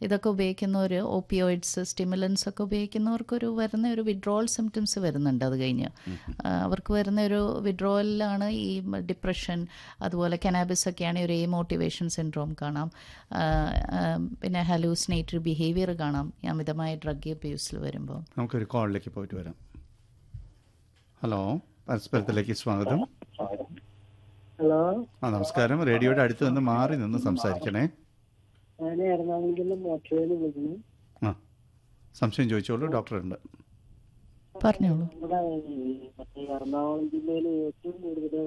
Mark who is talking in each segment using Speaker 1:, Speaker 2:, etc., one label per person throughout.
Speaker 1: ഇതൊക്കെ ഉപയോഗിക്കുന്നവർ, opioids, stimulants ഒക്കെ ഉപയോഗിക്കുന്നവർക്കൊരു വരുന്ന ഒരു വിഡ്രോവൽ സിംറ്റംസ് വരുന്നുണ്ട്. അത് കഴിഞ്ഞ് അവർക്ക് വരുന്ന ഒരു വിഡ്രോവലിലാണ് ഈ ഡിപ്രഷൻ, അതുപോലെ കനാബിസ് ഒക്കെയാണെങ്കിൽ ഒരു മോട്ടിവേഷൻ സിൻഡ്രോം കാണാം. പിന്നെ ഹലൂസിനേറ്ററി ബിഹേവിയർ കാണാം ഈ അമിതമായ ഡ്രഗ് അബ്യൂസിൽ വരുമ്പോൾ.
Speaker 2: നമുക്കൊരു കോളിലേക്ക് പോയിട്ട് വരാം. ഹലോ, പരസ്പരത്തിലേക്ക് സ്വാഗതം.
Speaker 3: ഹലോ,
Speaker 2: നമസ്കാരം. റേഡിയോയുടെ അടുത്ത് നിന്ന് മാറി നിന്ന് സംസാരിക്കണേ.
Speaker 3: ഞാൻ എറണാകുളത്ത് മോട്ടോയിൽ വിളിക്കുന്നു.
Speaker 2: സംശയം ചോദിച്ചോളൂ, ഡോക്ടറുണ്ട്.
Speaker 1: പറഞ്ഞോളൂ.
Speaker 3: നമ്മുടെ എറണാകുളം ജില്ലയിൽ ഏറ്റവും കൂടുതൽ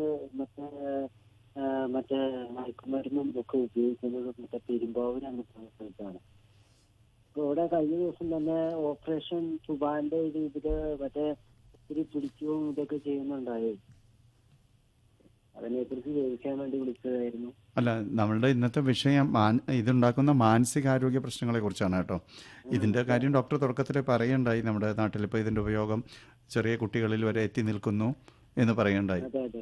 Speaker 3: മറ്റേ മയക്കുമരുന്നും ഒക്കെ ഉപയോഗിക്കുന്നത് പെരുമ്പാവൂർ അങ്ങനത്തെ സ്ഥലത്താണ്. അപ്പൊ ഇവിടെ കഴിഞ്ഞ ദിവസം തന്നെ ഓപ്പറേഷൻ സുബാന്റെ ഇതില് ഒരു പിടിക്കുകയും ഇതൊക്കെ ചെയ്യുന്നുണ്ടായി. അതിനെക്കുറിച്ച് ചോദിക്കാൻ വേണ്ടി വിളിച്ചതായിരുന്നു.
Speaker 2: അല്ല, നമ്മളുടെ ഇന്നത്തെ വിഷയം ഇതുണ്ടാക്കുന്ന മാനസികാരോഗ്യ പ്രശ്നങ്ങളെ കുറിച്ചാണ് കേട്ടോ. ഇതിൻ്റെ കാര്യം ഡോക്ടർ തുടക്കത്തിൽ പറയുണ്ടായി. നമ്മുടെ നാട്ടിൽ ഇപ്പോൾ ഇതിൻ്റെ ഉപയോഗം ചെറിയ കുട്ടികളിൽ വരെ എത്തി നിൽക്കുന്നു എന്ന് പറയുണ്ടായി.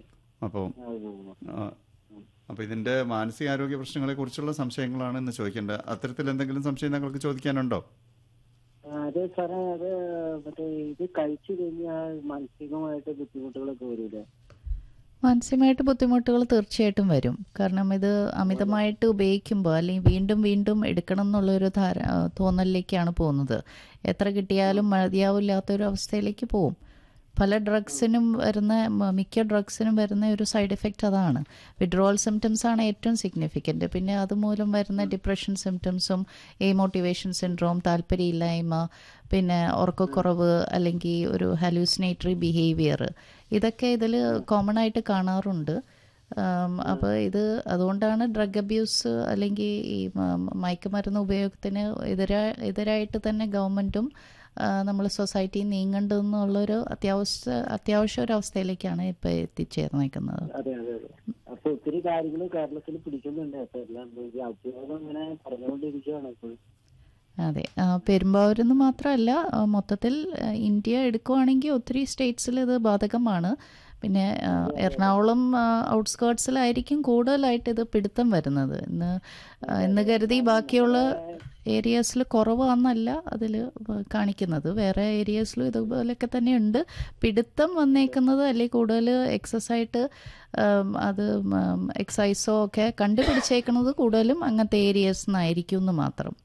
Speaker 2: അപ്പോൾ ഇതിൻ്റെ മാനസികാരോഗ്യ പ്രശ്നങ്ങളെ കുറിച്ചുള്ള സംശയങ്ങളാണ് ഇന്ന് ചോദിക്കേണ്ടത്. അത്തരത്തിൽ എന്തെങ്കിലും സംശയം നിങ്ങൾക്ക് ചോദിക്കാനുണ്ടോ?
Speaker 3: അതെ സാറേ, അത് ഇത് കഴിച്ചു കഴിഞ്ഞാൽ മാനസികമായിട്ട് ബുദ്ധിമുട്ടുകളൊക്കെ വരില്ലേ?
Speaker 1: മാനസികമായിട്ട് ബുദ്ധിമുട്ടുകൾ തീർച്ചയായിട്ടും വരും. കാരണം ഇത് അമിതമായിട്ട് ഉപയോഗിക്കുമ്പോൾ അല്ലെങ്കിൽ വീണ്ടും വീണ്ടും എടുക്കണം എന്നുള്ളൊരു തോന്നലിലേക്കാണ് പോകുന്നത്. എത്ര കിട്ടിയാലും മതിയാവില്ലാത്തൊരു അവസ്ഥയിലേക്ക് പോകും. പല ഡ്രഗ്സിനും മിക്ക ഡ്രഗ്സിനും വരുന്ന ഒരു സൈഡ് എഫക്റ്റ് അതാണ്. വിഡ്രോവൽ സിംറ്റംസ് ആണ് ഏറ്റവും സിഗ്നിഫിക്കൻറ്റ്. പിന്നെ അതുമൂലം വരുന്ന ഡിപ്രഷൻ സിംറ്റംസും മോട്ടിവേഷൻ സിൻഡ്രോം, താല്പര്യമില്ലായ്മ, പിന്നെ ഉറക്കക്കുറവ്, അല്ലെങ്കിൽ ഒരു ഹലൂസിനേറ്ററി ബിഹേവിയർ, ഇതൊക്കെ ഇതിൽ കോമൺ ആയിട്ട് കാണാറുണ്ട്. അപ്പോൾ അതുകൊണ്ടാണ് ഡ്രഗ് അബ്യൂസ് അല്ലെങ്കിൽ ഈ മയക്കുമരുന്ന് ഉപയോഗത്തിന് എതിരായിട്ട് തന്നെ ഗവൺമെൻറ്റും നമ്മൾ സൊസൈറ്റി നീങ്ങണ്ടെന്നുള്ളൊരു അത്യാവശ്യ ഒരു അവസ്ഥയിലേക്കാണ് ഇപ്പൊ എത്തിച്ചേർന്നേക്കുന്നത്.
Speaker 3: അതെ അതെ അതെ. അപ്പൊ ഒത്തിരി കാര്യങ്ങൾ കേരളത്തിൽ പിടിക്കുന്നുണ്ട്. അപ്പൊ എല്ലാം ഉപയോഗം ഇങ്ങനെ പറഞ്ഞുകൊണ്ടിരിക്കുകയാണ് ഇപ്പോഴും.
Speaker 1: അതെ, പെരുമ്പാവൂരെന്ന് മാത്രമല്ല, മൊത്തത്തിൽ ഇന്ത്യ എടുക്കുവാണെങ്കിൽ ഒത്തിരി സ്റ്റേറ്റ്സിൽ ഇത് ബാധകമാണ്. പിന്നെ എറണാകുളം ഔട്ട്സ്കേർട്സിലായിരിക്കും കൂടുതലായിട്ട് ഇത് പിടുത്തം വരുന്നത്. എന്ന് കരുതി ബാക്കിയുള്ള ഏരിയാസിൽ കുറവാണെന്നല്ല അതിൽ കാണിക്കുന്നത്. വേറെ ഏരിയാസിലും ഇതുപോലെയൊക്കെ തന്നെയുണ്ട്. പിടുത്തം വന്നേക്കുന്നത് അല്ലെങ്കിൽ കൂടുതൽ എക്സസൈസായിട്ട് അത് എക്സൈസോ ഒക്കെ കണ്ടുപിടിച്ചേക്കുന്നത് കൂടുതലും അങ്ങനത്തെ ഏരിയാസ് നിന്നായിരിക്കും എന്ന് മാത്രം.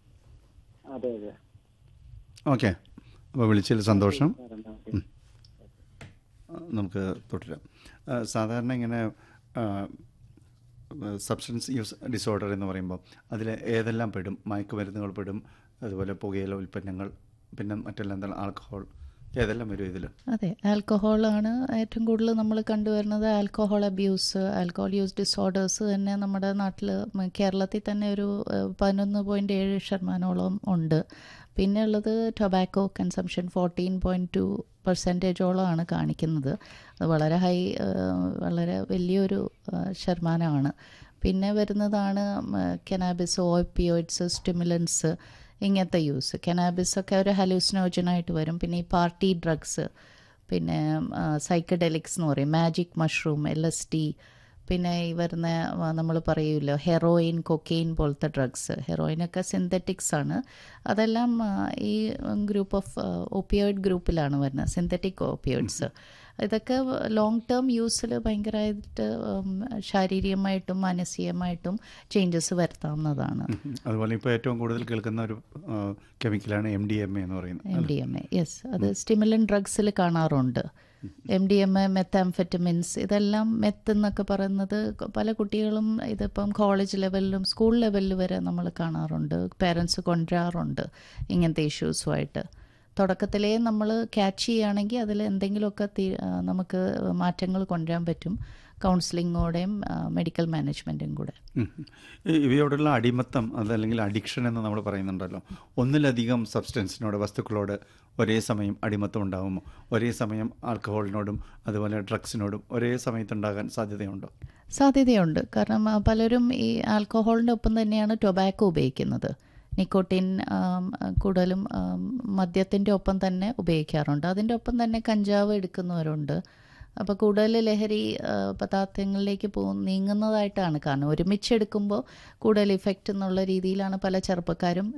Speaker 2: ഓക്കെ, അപ്പോൾ വിളിച്ചതിൽ സന്തോഷം. നമുക്ക് തുടരാം. സാധാരണ ഇങ്ങനെ സബ്സ്റ്റൻസ് യൂസ് ഡിസോർഡർ എന്ന് പറയുമ്പോൾ അതിൽ ഏതെല്ലാം പെടും? മയക്കുമരുന്നുകൾ പെടും, അതുപോലെ പുകയില ഉൽപ്പന്നങ്ങൾ, പിന്നെ മറ്റെല്ലാം എന്താണ്, ആൽക്കഹോൾ, ഏതെല്ലാം വരും ഇതിൽ?
Speaker 1: അതെ, ആൽക്കഹോളാണ് ഏറ്റവും കൂടുതൽ നമ്മൾ കണ്ടുവരുന്നത്. Alcohol abuse, alcohol use disorders തന്നെ നമ്മുടെ നാട്ടിൽ, കേരളത്തിൽ തന്നെ ഒരു 11.7% ഉണ്ട്. പിന്നെ ഉള്ളത് ടൊബാക്കോ കൺസംഷൻ 14.2% കാണിക്കുന്നത്. അത് വളരെ വളരെ വലിയൊരു ശതമാനമാണ്. പിന്നെ വരുന്നതാണ് കനാബിസ്, ഓപ്പിയോയിഡ്സ്, സ്റ്റിമുലൻസ്, ഇങ്ങനത്തെ യൂസ്. കനാബിസൊക്കെ ഒരു ഹലൂസിനോജനായിട്ട് വരും. പിന്നെ ഈ പാർട്ടി ഡ്രഗ്സ്, പിന്നെ സൈക്കഡെലിക്സ് എന്ന് പറയും, മാജിക് മഷ്റൂം, LSD, പിന്നെ ഈ വരുന്ന നമ്മൾ പറയുമല്ലോ ഹെറോയിൻ, കൊക്കെയിൻ പോലത്തെ ഡ്രഗ്സ്. ഹെറോയിനൊക്കെ സിന്തറ്റിക്സ് ആണ്. അതെല്ലാം ഈ ഗ്രൂപ്പ് ഓഫ് ഓപ്പിയോയിഡ് ഗ്രൂപ്പിലാണ് വരുന്നത്, സിന്തറ്റിക് ഓപ്പിയോയിഡ്സ്. ഇതൊക്കെ ലോങ് ടേം യൂസിൽ ഭയങ്കരമായിട്ട് ശാരീരികമായിട്ടും മാനസികമായിട്ടും ചേഞ്ചസ് വരുത്താവുന്നതാണ്.
Speaker 2: അതുപോലെ ഇപ്പോൾ ഏറ്റവും കൂടുതൽ കേൾക്കുന്ന ഒരു കെമിക്കലാണ് MDMA എന്ന് പറയുന്നത്.
Speaker 1: MDMA, യെസ്, അത് സ്റ്റിമുലൻ ഡ്രഗ്സിൽ കാണാറുണ്ട്. MDMA, മെത്താംഫെറ്റമിൻസ്, ഇതെല്ലാം മെത്ത് എന്നൊക്കെ പറയുന്നത് പല കുട്ടികളും ഇതിപ്പം കോളേജ് ലെവലിലും സ്കൂൾ ലെവലിൽ വരെ നമ്മൾ കാണാറുണ്ട്. പേരൻസ് കൊണ്ടുവരാറുണ്ട് ഇങ്ങനത്തെ ഇഷ്യൂസുമായിട്ട്. തുടക്കത്തിലേ നമ്മൾ ക്യാച്ച് ചെയ്യുകയാണെങ്കിൽ അതിൽ എന്തെങ്കിലുമൊക്കെ നമുക്ക് മാറ്റങ്ങൾ കൊണ്ടുവരാൻ പറ്റും, കൗൺസിലിങ്ങോടെയും മെഡിക്കൽ മാനേജ്മെൻറ്റും കൂടെ.
Speaker 2: ഇവയോടുള്ള അടിമത്തം, അതല്ലെങ്കിൽ അഡിക്ഷൻ എന്ന് നമ്മൾ പറയുന്നുണ്ടല്ലോ, ഒന്നിലധികം സബ്സ്റ്റൻസിനോട്, വസ്തുക്കളോട് ഒരേ സമയം അടിമത്തം ഉണ്ടാകുമോ? ഒരേ സമയം ആൽക്കഹോളിനോടും അതുപോലെ ഡ്രഗ്സിനോടും ഒരേ സമയത്തുണ്ടാകാൻ സാധ്യതയുണ്ടോ?
Speaker 1: സാധ്യതയുണ്ട്. കാരണം പലരും ഈ ആൽക്കഹോളിൻ്റെ ഒപ്പം തന്നെയാണ് ടൊബാക്കോ ഉപയോഗിക്കുന്നത്. നിക്കോട്ടിൻ കൂടുതലും മദ്യത്തിൻ്റെ ഒപ്പം തന്നെ ഉപയോഗിക്കാറുണ്ട്. അതിൻ്റെ ഒപ്പം തന്നെ കഞ്ചാവ് എടുക്കുന്നവരുണ്ട്. അപ്പോൾ കൂടുതൽ ലഹരി പദാർത്ഥങ്ങളിലേക്ക് നീങ്ങുന്നതായിട്ടാണ്. കാരണം ഒരുമിച്ചെടുക്കുമ്പോൾ കൂടുതൽ ഇഫക്റ്റ് എന്നുള്ള രീതിയിലാണ് പല ചെറുപ്പക്കാരും